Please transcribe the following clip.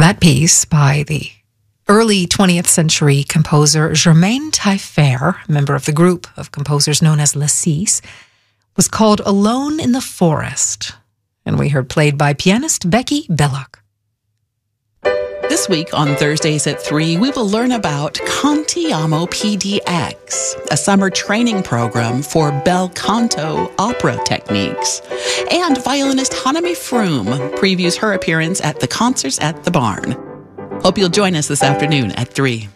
That piece by the early 20th century composer Germain Taillefer, a member of the group of composers known as Les Six, was called Alone in the Forest, and we heard played by pianist Becky Belloc. This week on Thursdays at 3, we will learn about Cantiamo PDX, a summer training program for bel canto opera techniques. And violinist Hanami Froome previews her appearance at the Concerts at the Barn. Hope you'll join us this afternoon at 3.